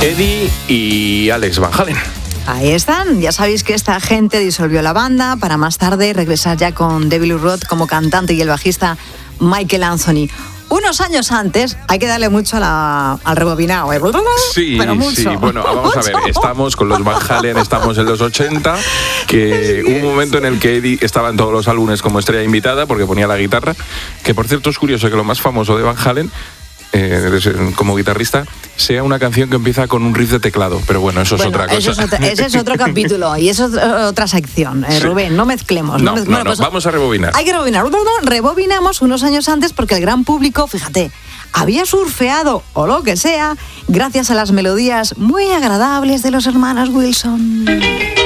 Eddie y Alex Van Halen. Ahí están, ya sabéis que esta gente disolvió la banda para más tarde regresar ya con David Lee Roth como cantante y el bajista Michael Anthony. Unos años antes, hay que darle mucho al rebobinado, ¿eh? Sí, pero mucho, sí, bueno, vamos mucho. a ver, estamos con los Van Halen, estamos en los 80, que hubo un momento en el que Eddie estaba en todos los álbumes como estrella invitada porque ponía la guitarra, que por cierto es curioso que lo más famoso de Van Halen, como guitarrista, sea una canción que empieza con un riff de teclado, pero bueno, eso es otra cosa. Ese es otro capítulo y eso es otra sección, Sí. Rubén, no mezclemos. No, Pues, vamos a rebobinar. Hay que rebobinar. Rebobinamos unos años antes porque el gran público, fíjate, había surfeado o lo que sea gracias a las melodías muy agradables de los hermanos Wilson.